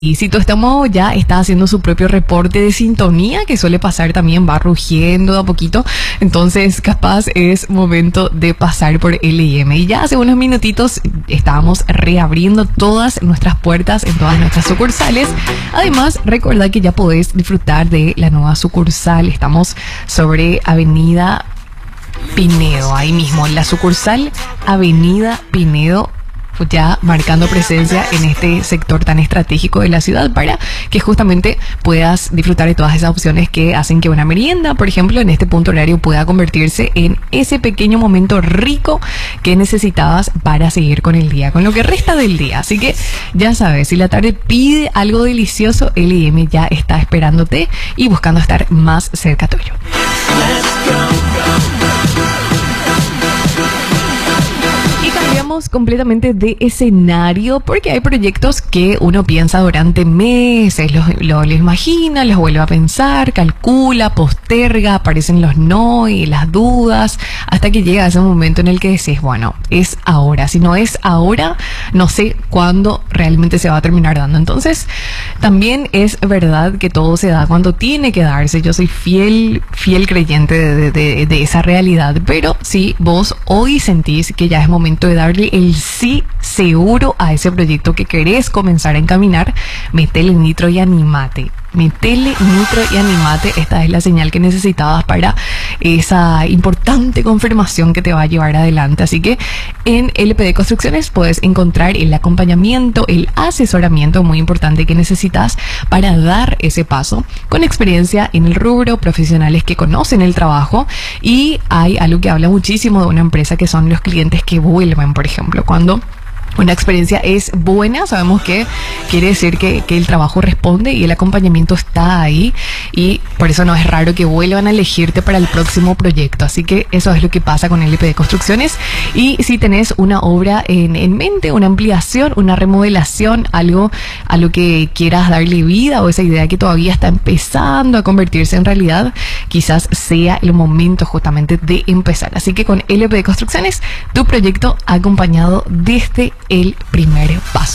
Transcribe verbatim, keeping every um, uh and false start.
Y si tu estómago ya está haciendo su propio reporte de sintonía, que suele pasar también, va rugiendo de a poquito, entonces capaz es momento de pasar por L I M. Y ya hace unos minutitos estábamos reabriendo todas nuestras puertas en todas nuestras sucursales. Además, recuerda que ya podés disfrutar de la nueva sucursal. Estamos sobre Avenida Pinedo, ahí mismo, en la sucursal Avenida Pinedo, ya marcando presencia en este sector tan estratégico de la ciudad para que justamente puedas disfrutar de todas esas opciones que hacen que una merienda, por ejemplo, en este punto horario pueda convertirse en ese pequeño momento rico que necesitabas para seguir con el día, con lo que resta del día. Así que ya sabes, si la tarde pide algo delicioso, L I M ya está esperándote y buscando estar más cerca tuyo. Completamente de escenario, porque hay proyectos que uno piensa durante meses, lo, lo, lo imagina, los vuelve a pensar, calcula, posterga, aparecen los no y las dudas, hasta que llega ese momento en el que decís, bueno, es ahora. Si no es ahora, no sé cuándo realmente se va a terminar dando. Entonces, también es verdad que todo se da cuando tiene que darse. Yo soy fiel, fiel creyente de, de, de esa realidad, pero si vos hoy sentís que ya es momento de darle el sí seguro a ese proyecto que querés comenzar a encaminar, metele nitro y animate. Metele nitro y animate. Esta es la señal que necesitabas para esa importante confirmación que te va a llevar adelante. Así que en L P D Construcciones puedes encontrar el acompañamiento, el asesoramiento muy importante que necesitas para dar ese paso, con experiencia en el rubro, profesionales que conocen el trabajo, y hay algo que habla muchísimo de una empresa que son los clientes que vuelven. Por ejemplo, cuando una experiencia es buena, sabemos que quiere decir que, que el trabajo responde y el acompañamiento está ahí, y por eso no es raro que vuelvan a elegirte para el próximo proyecto. Así que eso es lo que pasa con L P D Construcciones. Y si tenés una obra en, en mente, una ampliación, una remodelación, algo a lo que quieras darle vida, o esa idea que todavía está empezando a convertirse en realidad, quizás sea el momento justamente de empezar. Así que con L P D Construcciones, tu proyecto acompañado desde el primer paso.